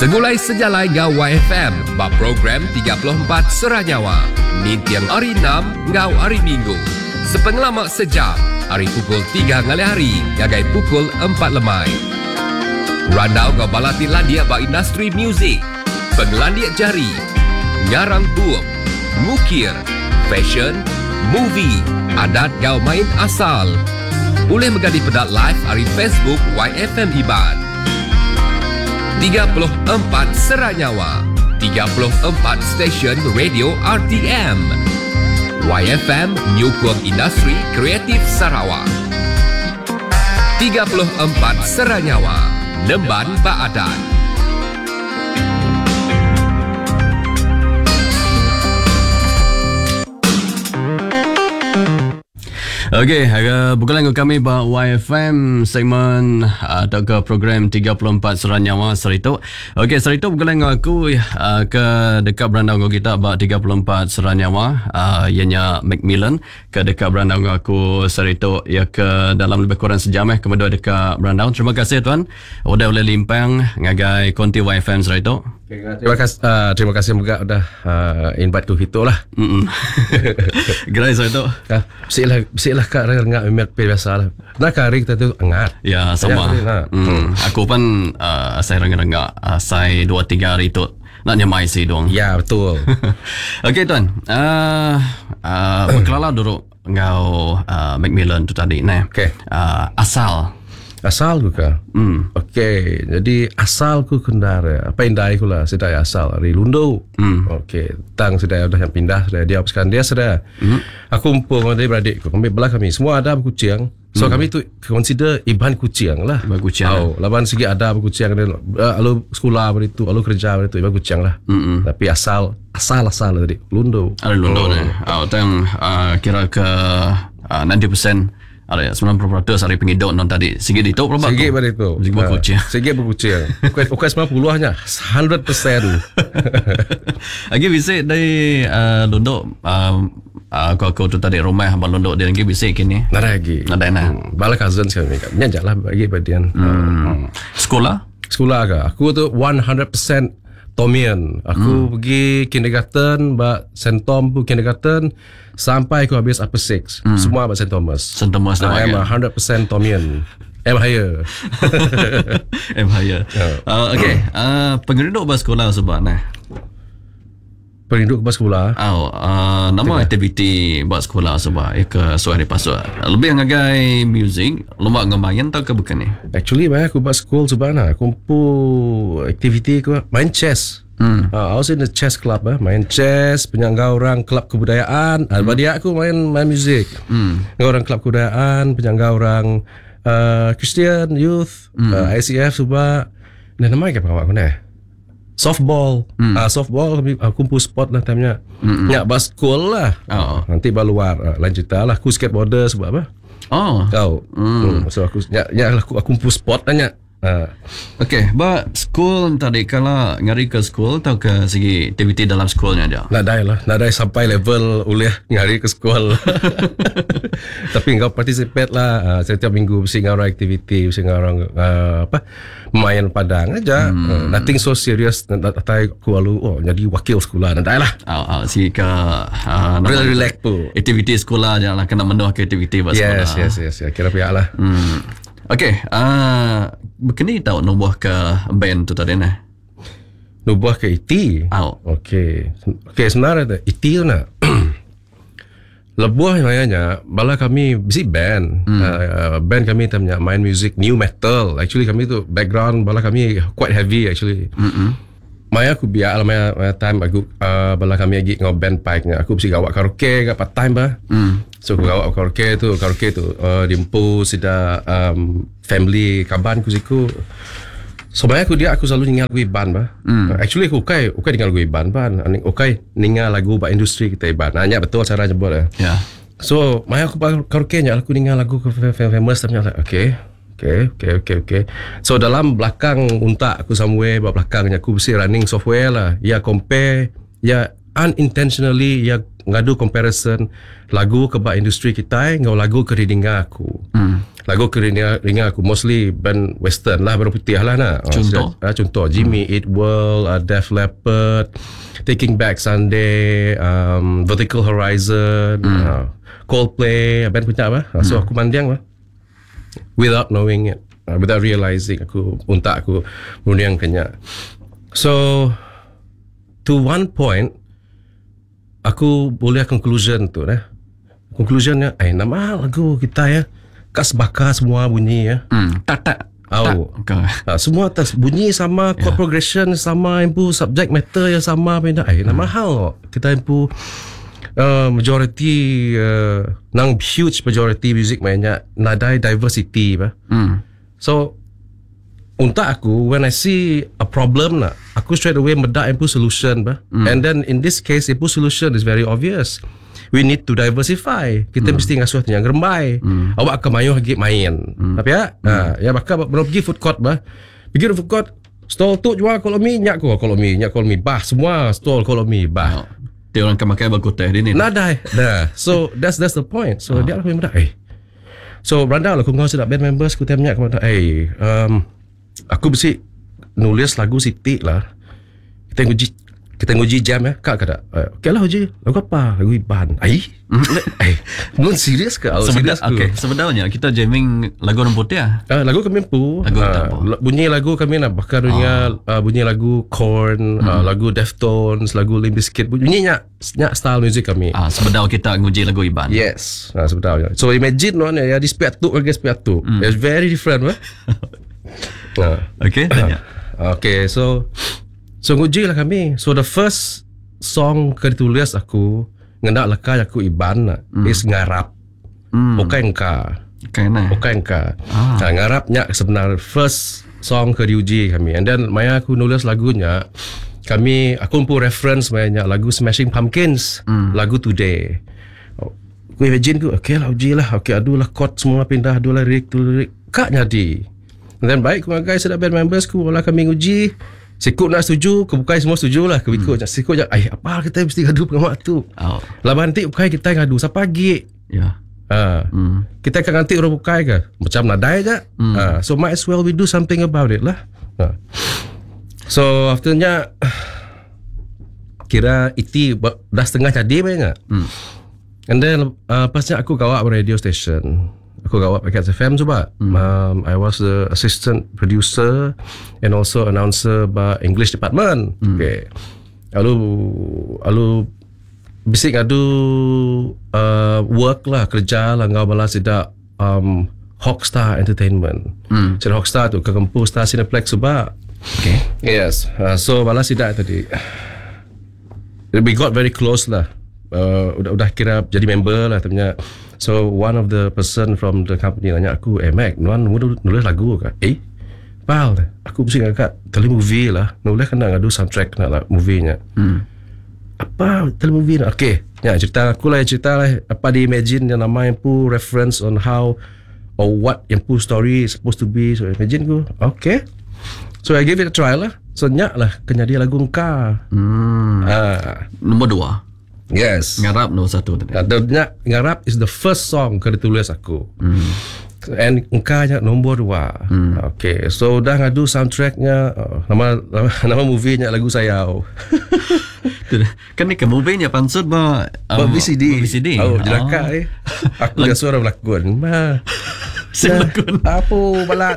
Segulai sejalai ngau YFM ba program 34 Seranyawa. Ni tiang hari 6 ngau hari Minggu. Sepengelamak sejam hari pukul 3 ngali hari ngagai pukul 4 lemai. Randau ngau balati landia ba industri muzik, pengelandiak jari, ngarang buuk, ngukir, fashion, movie, adat ngau main asal. Boleh menjadi pedat live hari Facebook YFM Iban. 34 Seranyawa, 34 stesen radio RTM. YFM Nyukung Industri Kreatif Sarawak. 34 Seranyawa, Lemban Baadan. Okey, berkelang dengan kami ba YFM segmen atau ke program 34 Seranyawa Serito. Okey, Serito berkelang dengan aku ke dekat berandau dengan kita ba 34 Seranyawa, ianya Macmillan ke dekat berandau dengan aku Serito ya ke dalam lebih kurang sejam kedua dekat berandau. Terima kasih tuan. Udah boleh limpang ngagai konti YFM Serito. Terima kasih juga udah invite tu gitu lah. Gerai Serito. Bersihlah kak rengat email biasa lah. Nak kari kita tu angat. Ya sama. Aku pun saya rengat saya 2-3 hari tu nak nyamai si dong. Ya betul. Okey tuan. Berkelala dulu ngau Macmillan tu tadi nah. Okey. Asal juga. Okey, jadi asal ku kendara. Apa indai ku lah, sedai asal dari Lundo. Okey, tang sedai dah yang pindah, sedai dia hapuskan dia sedai. Aku kumpul dengan adik-beradik ku, kami belah kami semua ada berkucing. So kami tu consider iban kucing lah. Iban kucing. Oh, laban segi ada berkucing ada alu sekolah beritu, alu kerja beritu iban kucing lah. Tapi asal tadi Lundo. Ada Lundo ni. Tang kira ke 90% ada 90% hari pengidot non tadi. Sikit itu berapa? Sikit pada itu. Sikit berkucing. Bukan 90 hanya 100% tu. Lagi bisik dari Lunduk kau tu tadi rumah hamba Lunduk dia lagi bisik kini. Nada lagi. Nada nah. Bala cousin sekali. Nyanjaklah bagi badian. Sekolah ke. Aku tu 100% Tomian. Aku pergi kindergarten ba St. Tom pun kindergarten sampai aku habis upper 6. Semua ba St. Thomas. St. Thomas dah. I am 100% Tomian. M higher. M higher. Okey. Pengeduk ba sekolah sebab nah. Penduduk ke sekolah. Nama aktiviti buat sekolah sebab ke suara pasal. Lebih ngagai music, lomba ngemain tau ke bukan ni? Actually banyak aku buat sekolah sebab kumpul aktiviti aku main chess. I was in the chess club main chess, penyangga orang klub kebudayaan. Dia aku main music. Orang klub kebudayaan, penyangga orang Christian youth, ICF sebab dan nama apa aku ni? Softball. Softball kami kumpul sport lah timenya. Nyak bas school lah. Nanti baluar lanjut lah. Aku skateboarder sebab apa? So aku aku kumpul sport tanya. Okey, school tadi kalau ngari ke school atau ke segi aktiviti dalam sekolahnya aja? Nak dai sampai level uliah ngari ke sekolah. Tapi engkau participate lah setiap minggu mesti ngau aktiviti, mesti ngau main padang aja. Nothing so serious. Nanti aku jadi wakil sekolah nanti lah. Si ke really relax pun. Aktiviti sekolah janganlah kena menuh ke aktiviti sekolah. Yes. Kira pihak lah. Okey, kini tahu nubuh ke band tu tadi nah. Nubuh ke IT. Okey, sebenarnya IT tu nak. Lebuh namanya, bala kami bisi band. Band kami tamnya main music new metal. Actually kami tu background bala kami quite heavy actually. Maya aku biar maya time aku bala kami lagi ngau band paiknya. Aku mesti gawak karaoke kat part time bah. So aku gawak karaoke tu dimpu sida family kaban ku siku. So maya aku selalu ningal lagu iban bah. Actually aku ukai ningal lagu iban bah. Ukai ningal lagu ba industri kita iban. Nanya betul cara jebol ya. Yeah. So maya aku karaoke nya aku ningal lagu famous tamnya. Okay. So dalam belakang untak aku somewhere belakangnya aku mesti running software lah. Ya compare, ya unintentionally ya ngadu comparison lagu kebab industri kita ngau lagu ke ringa aku. Lagu ke ringa aku mostly band western lah, baru putih lah nak. Contoh Jimmy Eat World, Def Leppard, Taking Back Sunday, Vertical Horizon, Coldplay, band punya apa. So aku mandiang lah without knowing it, without realizing aku untak aku mendiang kenya. So to one point aku boleh conclusion tu conclusionnya nama lagu kita ya kas bakar semua bunyi ya semua tas bunyi sama, chord progression sama, impu subject matter yang sama benda nama hal kita impu majority nang huge majority music mainnya nadai diversity so untuk aku when I see a problem aku straight away medak impu solution and then in this case impu solution is very obvious. We need to diversify. Kita mesti ngasuh yang gerembai. Awak akan mayu lagi main. Tapi ya bakal pergi food court pergi food court stall tu jual kolomi nyak kolomi bah semua stall kolomi bah. Dia orang akan pakai baku teh ni. Nadai. So that's the point. So dia aku medak so beranda lah aku ngau sedap band members aku tanya kepada aku mesti nulis lagu Siti lah. Kita nguji jam kak kata okey lah uji lagu apa, lagu Iban belum serius ke sebenarnya kita jamming lagu orang putih lagu kami empu bunyi lagu kami nak bakar dunia bunyi lagu Korn, lagu Deftones, lagu Limp Bizkit bunyi nyak style music kami sebenarnya kita nguji lagu Iban sebenarnya so imagine ya di spiatu lagi spiatu it's very different okay so nguji lah kami. So the first song ke ditulis aku ngendak lekay aku Iban is ngarap. Bukan engka. Ngarapnya sebenarnya first song ke diuji kami. And then maya aku nulis lagunya aku pun reference maya lagu Smashing Pumpkins, lagu Today. Aku imagine ku okay lah uji lah. Okay adulah chord semua pindah, adulah lirik kak jadi. And then baik ku guys sedap band members ku wala kami nguji. Sikut nak setuju, kebukai semua setuju lah. Kebikut sikut je, apa kita mesti ngadu pengamak tu. Laban nanti bukai kita ngadu, siapa pagi? Kita akan nanti orang bukai ke? Macam nadai je. So might as well we do something about it lah. So afternya, kira iti dah setengah jadi banyak. And then pasnya aku gawak radio station. Aku gawat pakai FM juga. I was the assistant producer and also announcer by English department. Okay. Lalu bisik ngadu work lah, kerja lah ngau balas tidak Hawkstar Entertainment. Jadi Hawkstar tu ke kampus Star Cineplex juga. Okay. Yes. So balas tidak tadi. We got very close lah. Udah kira jadi member lah ternyata. So one of the person from the company nanya aku, Mac, nuan nulis lagu ke? Pal, aku mesti ngangkat telemovie lah. Nulis kena ngadu soundtrack nak lah movie-nya. Apa telemovie nak? Okay, ya cerita aku lah, apa di imagine yang nama yang pu reference on how or what yang pu story is supposed to be. So imagine ku, okay. So I give it a try lah. So nyak lah kena dia lagu engka. Nombor 2. Yes. Ngarap nombor 1 tadi. Ngarap is the first song ke ditulis aku. And engkanya nombor 2. Okay. So dah ngadu soundtracknya, nama movie-nya lagu Sayau. Kan ni ke movie-nya pansut VCD. Jelaka aku dah suara berlakon. Berlakon. Apa balat?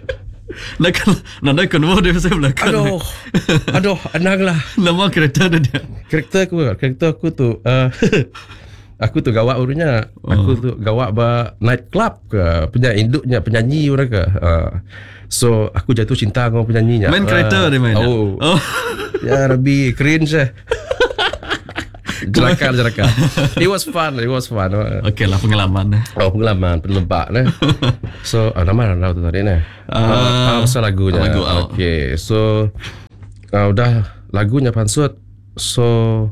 Nak nombor dia saya belakang. Aduh, anang lah. Nama karakter dia. Karakter aku tu aku tu gawak urunya. Aku tu gawak night club ke, induknya penyanyi orang ke. So aku jatuh cinta dengan penyanyinya. Main karakter dia main. Ya Rabbi, cringe. Jelaka. It was fun. Okay lah pengalaman. Pengalaman pelebak lah. So nama tu tadi ni. Pasal lagunya. Okay. So dah lagunya pansut. So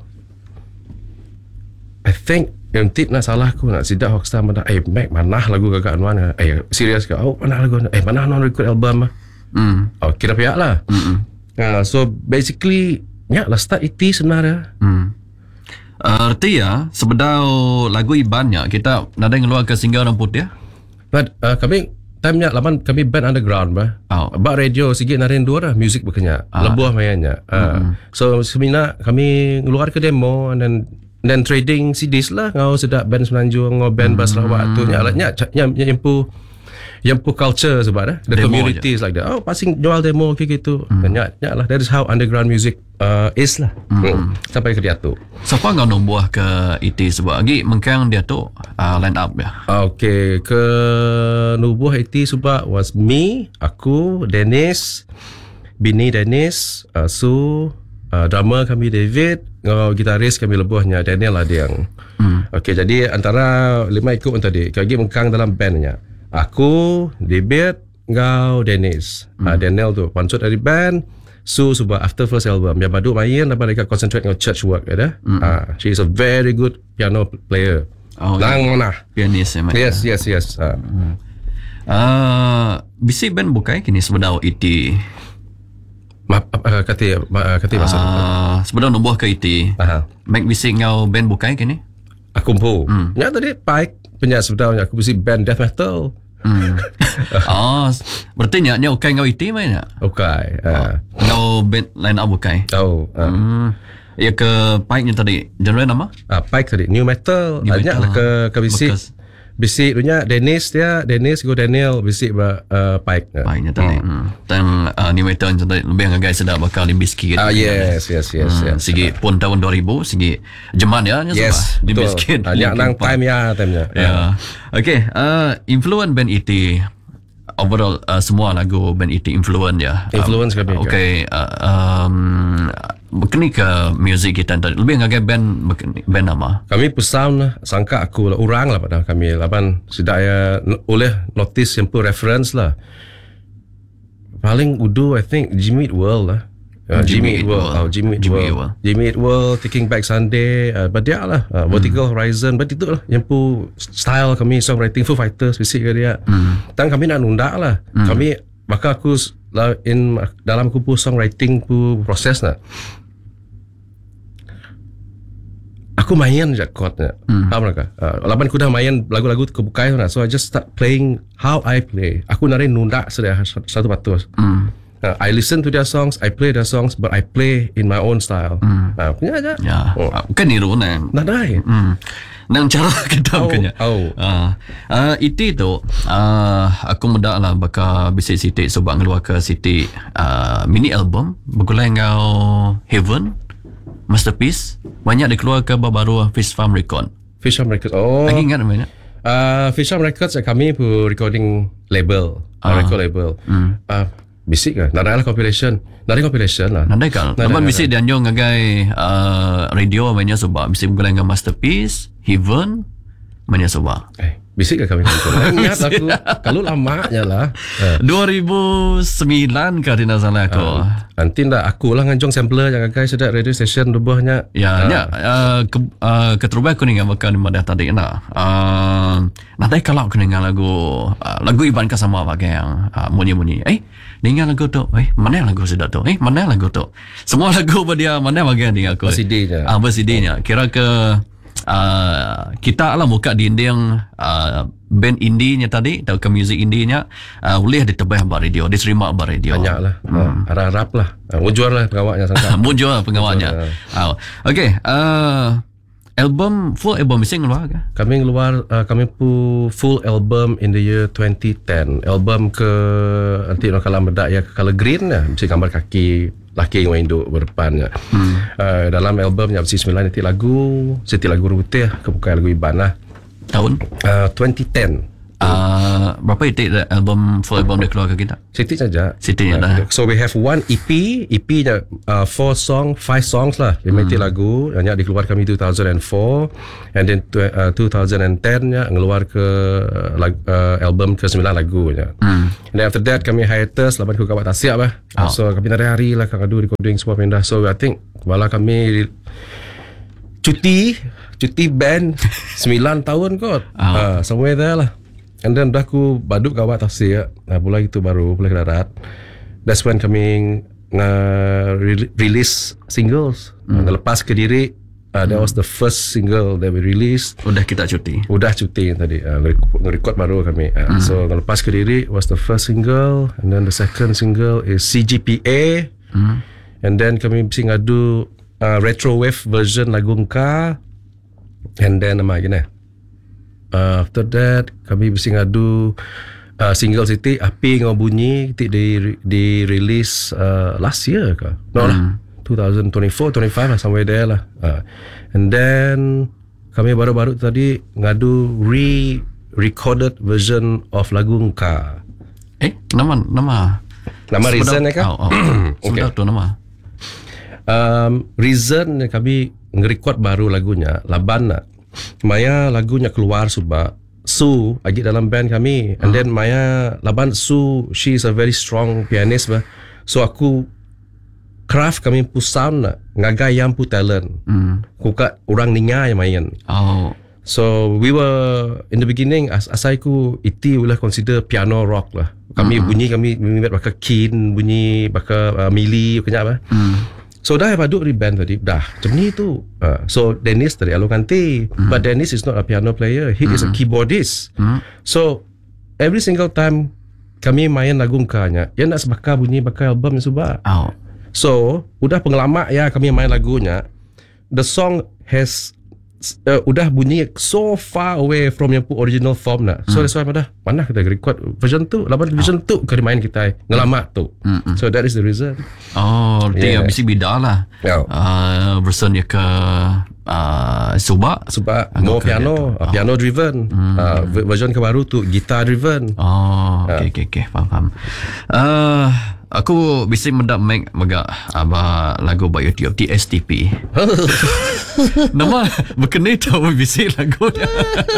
I think yang tip nak salah aku nak sidak Hawkstar mana. Mac mana lagu kakak Anwan. Serius ke? Mana lagu? Mana non record album? Kira pihak lah. So basically lah start itu sebenarnya. Arti ya, sebedau lagu ibannya kita nada ngeluar ke singgah orang putih. But kami time-nya laman kami band underground bah. Ba radio sikit narin dua lah music berkenyak. Lebuh mainnya. So semina kami ngeluar ke demo and then trading CDs lah ngau sedap band Semenanjung ngau band Sarawak tu nya yang culture sebab dah the demo communities aja. Like that. Passing jual demo kayak gitu. Nya lah, that is how underground music is lah. Sampai ke dia tu. Siapa ngau nombor ke IT sebab lagi mengkang dia tu line up ya. Okay, ke nubuh IT sebab was me, aku, Dennis, bini Dennis, Su, drummer kami David, gitaris kami lebuhnya Daniel lah dia yang. Okay, jadi antara 5 ikut tadi, lagi mengkang dalam bandnya. Aku, David, ngau Dennis. Daniel tu pansut dari band. Su sebab after first album yang baru main dapat mereka concentrate ngau church work ada. She is a very good piano player. Pianis ya. Yes. Bisi band bukai kini sebedau IT. Kati maksud. Sebedau nombor ke IT. Make bisi ngau band bukai kini. Aku pun. Ya tadi Pike punya sebetulnya aku bisi band death metal. Berarti nya ukai ngau IT main ya? Ukai. Ngau band line up ukai. Ya ke Pike nya tadi genre nama? Pike tadi new metal. Banyak lah ke bisi dunia Dennis go Daniel bisi Pike. Pike nya tadi. Tang new metal nya tadi lebih ngagai sedap bakal Limbiskit gitu. Yes. Sigi pun tahun 2000 sigi jeman ya nya sebab Limbiskit. Banyak nang time-nya. Ya. Okay, influence band IT overall semua lagu band IT influence ya. Influence kami. Okay, berkini ke music kita tadi lebih ngagai band nama. Kami pesan lah, sangka aku lah orang lah pada kami lapan sudah ya oleh notice yang pun reference lah. Paling udu I think Jimmy Eat World lah. Jimmy Eat World, Taking Back Sunday, dia lah Vertical Horizon, itu lah yang pu style kami songwriting Foo Fighters bisik ke dia. Tang kami nak nunda lah. Kami maka aku dalam kupu songwriting pu proses lah. Aku main je chordnya. Faham tak? Lapan aku dah main lagu-lagu kebukai lah. So I just start playing how I play. Aku nari nunda sudah satu patus. I listen to their songs, I play their songs, but I play in my own style. Punya aja. Ya. Kan niru nang. Nadai. Nang cara kita punya. Itu tu aku muda lah bakal bisik sitik sebab ngeluar ke sitik mini album bergulai ngau Heaven Masterpiece banyak dikeluar ke baru Fish Farm Record. Lagi ingat namanya? Fish Farm Records kami pu recording label, record label. Bisik kan? Nada compilation lah. Nada kan? Lepas bisik dia nyong ngagai radio mainnya sebab bisik bergulai dengan Masterpiece, Heaven mainnya sebab. Bisik ke kami? Ingat aku. Kalau lamanya lah. 2009 kah tidak salah aku. Nanti ndak aku lah nganjong sampler yang ngagai sudah radio station rubahnya. Keterubah aku dengan bakal di madah tadi nak. Nanti kalau aku dengan lagu Iban ke sama pakai yang bunyi-bunyi. Dengan lagu tu, mana lagu sudah tu? Mana lagu tu? Semua lagu dia mana bagian dengan aku. CD-nya. CD-nya. Kira ke kita lah muka dinding band indie-nya tadi atau ke music indie-nya boleh ditebah bar radio, diterima bar radio. Banyak lah. Harap lah. Mujur lah pengawaknya sangka. Mujur lah pengawaknya. Okay. Full album mesti ngeluar ke? Kami full album in the year 2010. Album ke nanti nak kalah medak ya color green lah. Mesti gambar kaki laki yang induk berdepannya. Dalam albumnya mesti 9 lagu rutih kebuka lagu Iban lah. Tahun? 2010. Berapa itu album full album dia keluar ke kita? Siti saja. So we have one EP nya 5 songs lah. 5 lagu yang dikeluar kami 2004 and then 2010 nya ngeluar ke album ke 9 lagu nya. And then after that kami hiatus lapan ku kawat tasiap lah. So kami hari lah kagadu recording semua pindah. So I think wala kami cuti band 9 tahun kot. Somewhere there lah. And then dah aku baduk kawat tasik. Pula itu baru pula darat. That's when kami release singles. Lepas ke diri That was the first single that we released. Udah kita cuti Tadi nge-record baru kami. So Lepas Ke Diri was the first single, and then the second single is CGPA. And then kami mesti ngadu retro wave version lagu Engkau. And then nama gini. After that kami mesti ngadu single Siti Api Ngau Bunyi. Di release last year ke? No lah, 2024, 25 lah, somewhere there lah. And then kami baru-baru tadi ngadu re-recorded version of lagu Engkau. Nama Reason kan? Okay. Tu nama. Reason kami nge-record baru lagunya Labana. Maya lagunya keluar subak Su lagi dalam band kami. And then Maya Laban Su, she is a very strong pianist bah. So aku craft kami pu sound nak ngagai yang pu talent. Kuka orang ninga yang main. So we were in the beginning asaiku iti ulah consider piano rock lah. Kami kami bakal keen bunyi bakal mili kenyak apa. So dah paduk di band tadi dah macam ni tu. So Dennis tadi Alokante, but Dennis is not a piano player, he is a keyboardist. So every single time kami main lagu Engkaunya, dia nak sebakar bunyi bakal album yang subak. So udah pengalaman ya kami main lagunya, the song has udah bunyi so far away from yang original form nak. So that's why mana kita record version tu, laban version tu kena main kita ngelamak tu. So that is the reason. Dia mesti beda lah. Version dia ke Subak more piano driven. Version ke baru tu guitar driven. Okay, faham. Aku bisa mendak make megak lagu by YouTube TSTP. Nama berkenai tahu bisa lagu dia.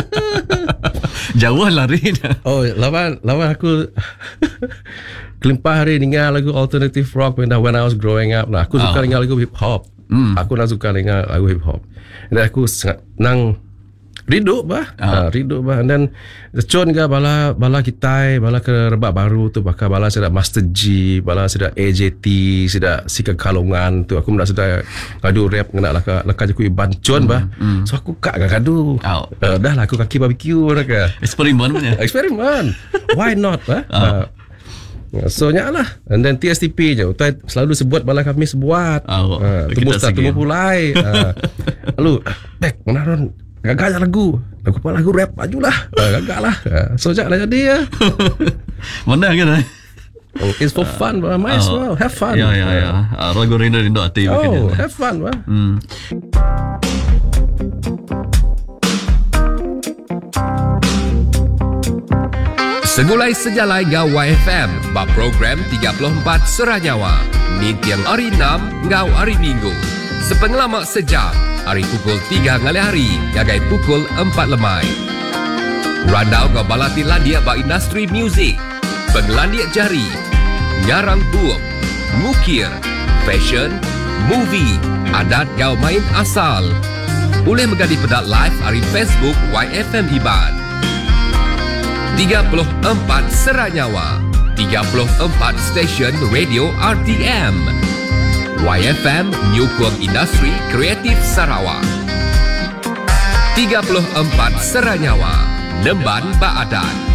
Jauh lari dah. Lawan aku kelimpah hari dengar lagu alternative rock when I was growing up. Aku suka dengar lagu hip hop. Aku nak suka dengar lagu hip hop. Dan aku sangat nang rindu bah. And then cun ke bala kita bala ke rebak baru tu bakal bala sedak Master G, bala sedak AJT, sedak Sika Kalongan tu. Aku nak sedak ngadu rap ngena laka je ku iban cun bah. So aku kak ngadu. Dah lah aku kaki barbecue mereka. Eksperimen. Why not bah? So lah. And then TSTP je utai selalu sebut bala kami sebuat. Temu pulai. Lalu back menaron gagal lagu rap majulah. Gagal lah. So jak lah jadi ya. Mana kan? It's for fun, might as well have fun. Ya. Lagu rindu hati. Have fun, bah. Segulai sejalai ngau YFM ba program 34 Seranyawa. Nintiang hari 6 ngau hari Minggu. Sepengelamak sejam hari pukul 3 ngali hari ngagai pukul 4 lemai. Randau ngau balati landia ba industri muzik, penglandia jari, ngarang buuk, ngukir, fashion, movie, adat ngau main asal. Boleh megadi pedak live hari Facebook YFM Iban. 34 Seranyawa, 34 stesen radio RTM. YFM Nyukung Industri Kreatif Sarawak. 34 Seranyawa, Nemban Baadan.